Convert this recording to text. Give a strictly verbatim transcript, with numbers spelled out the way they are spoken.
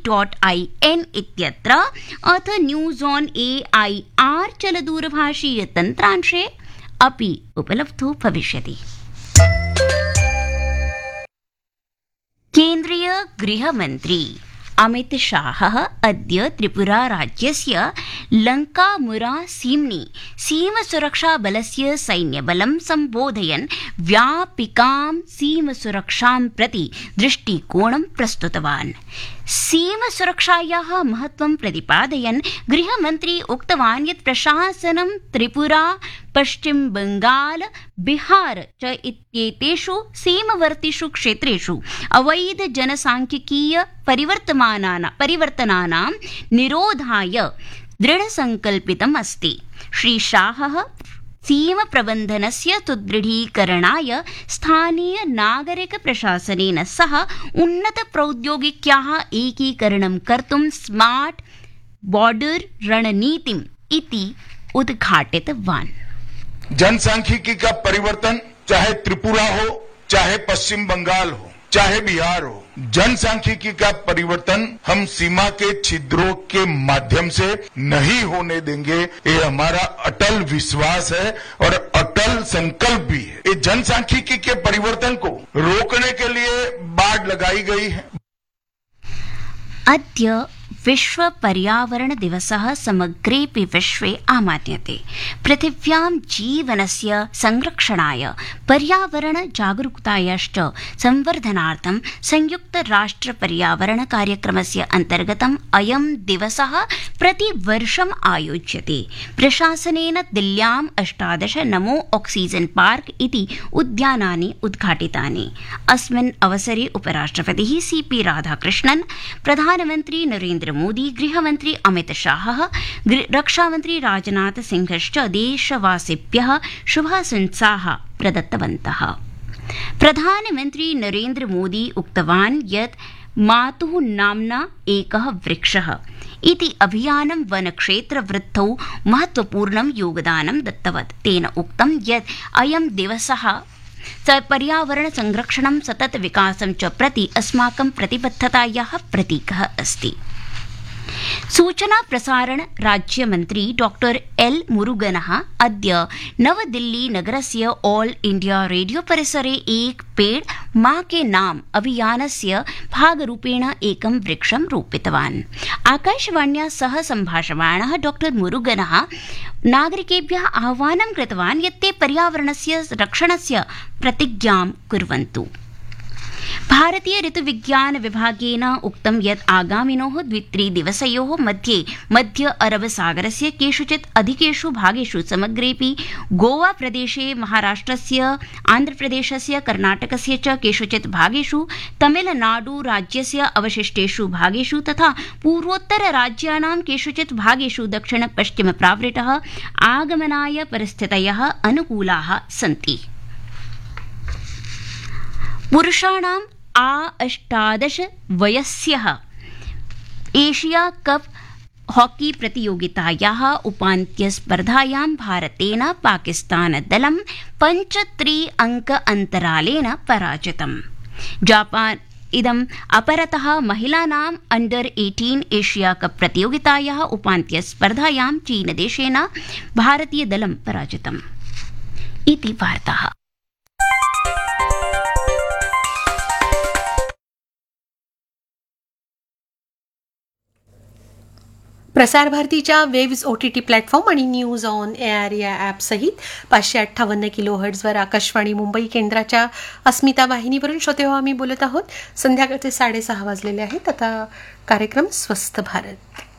Dot I N इत्यत्र अथ news on A I R चलदूरभाषीय तन्त्रांशे अपि उपलब्धो भविष्यति। केन्द्रीय गृहमन्त्री अमित शाहः अद्य त्रिपुरा राज्यस्य लङ्कामुरा सीम्नि सीमसुरक्षाबलस्य सैन्यबलं सम्बोधयन् व्यापिकां सीमसुरक्षां प्रति दृष्टिकोणं प्रस्तुतवान्। सीमसुरक्षायाः महत्त्वं प्रतिपादयन् गृहमन्त्री उक्तवान् यत् प्रशासनं त्रिपुरा, पश्चिम बंगाल, बिहार च इत्येतेषु सीमवर्तिषु क्षेत्रेषु अवैध जनसांख्यिकीय परिवर्तमानानां परिवर्तनानां निरोधाय दृढसंकल्पितम् अस्ति। श्री शाहः सीम प्रबन्धनस्य सुदृढीकरणाय स्थानीय नागरिक प्रशासनेन सह उन्नत प्रौद्योगिक्याः एकीकरणं कर्तुं स्मार्ट बॉर्डर रणनीतिम् इति उद्घाटितवान्। जनसांख्यिकी का परिवर्तन चाहे त्रिपुरा हो, चाहे पश्चिम बंगाल हो, चाहे बिहार हो, जनसांख्यिकी का परिवर्तन हम सीमा के छिद्रों के माध्यम से नहीं होने देंगे। ये हमारा अटल विश्वास है और अटल संकल्प भी है। ये जनसांख्यिकी के परिवर्तन को रोकने के लिए बाड़ लगाई गई है। अद्य विश्व पर्यावरण दिवसः समग्रेऽपि विश्वे आमान्यते। पृथिव्यां जीवनस्य संरक्षणाय पर्यावरण जागरूकतायाश्च संवर्धनार्थं संयुक्त राष्ट्र पर्यावरण कार्यक्रमस्य अन्तर्गतम् अयं दिवसः प्रतिवर्षम् आयोज्यते। प्रशासनेन दिल्ल्याम् अष्टादश नमो ऑक्सीजन पार्क इति उद्यानानि उद्घाटितानि। अस्मिन् अवसरे उपराष्ट्रपतिः सी पी राधाकृष्णन्, प्रधानमन्त्री नरेन्द्र मोदी, गृहमन्त्री अमित शाहः, रक्षामन्त्री राजनाथ सिंहश्च देशवासिभ्यः शुभाशंसाः प्रदत्तवन्तः। प्रधानमन्त्री नरेन्द्र मोदी उक्तवान् यत् मातुः नाम्ना एकः वृक्षः इति अभियानं वनक्षेत्रवृद्धौ महत्वपूर्णं योगदानं दत्तवत्। तेन उक्तं यत् अयं दिवसः पर्यावरण संरक्षणं, सतत विकासं च प्रति अस्माकं प्रतिबद्धतायाः प्रतीकः अस्ति। सूचना प्रसारण राज्यमन्त्री डॉक्टर एल मुरुगनः अद्य नवदिल्ली नगरस्य ऑल इंडिया रेडियो परिसरे एक पेड़ मां के नाम अभियानस्य भागरूपेण एकं वृक्षं रोपितवान्। आकाशवाण्या सह सम्भाषमाणः डॉक्टर मुरुगनः नागरिकेभ्यः आह्वानं कृतवान् यत् ते पर्यावरणस्य रक्षणस्य प्रतिज्ञां कुर्वन्तु। भारतीय ऋतुविज्ञान विभागेन उक्तं यत् आगामिनोः द्वित्रिदिवसयोः मध्ये मध्य अरब सागरस्य केषुचित् अधिकेषु भागेषु समग्रेऽपि गोवा प्रदेशे, महाराष्ट्रस्य, आन्ध्रप्रदेशस्य, कर्णाटकस्य च केषुचित् भागेषु, तमिलनाडु राज्यस्य अवशिष्टेषु भागेषु तथा पूर्वोत्तर राज्यानां केषुचित् भागेषु दक्षिण पश्चिम प्रावृतः आगमनाय परिस्थितयः अनुकूलाः सन्ति। पुरुषाणाम् आ अष्टादश वयस्यः एशिया कप हॉकी प्रतियोगितायाः उपान्त्यस्पर्धायां भारतेन पाकिस्तानदलं पञ्चत्रि अंक अन्तरालेन पराजितम्। जापान इदम् अपरतः महिलानाम् अंडर अठारह एशिया कप प्रतियोगितायाः उपान्त्यस्पर्धायां चीनदेशेन भारतीयदलं पराजितम्। इति वार्ताः। प्रसार भारतीच्या waves O T T platform आणि न्यूज ऑन एअर या ॲपसहित पाचशे अठ्ठावन्न किलो हर्ट्झवर आकाशवाणी मुंबई केंद्राच्या अस्मिता वाहिनीवरून श्रोते हो आम्ही बोलत आहोत। संध्याकाळचे साडेसहा वाजलेले आहेत। आता कार्यक्रम स्वस्थ भारत।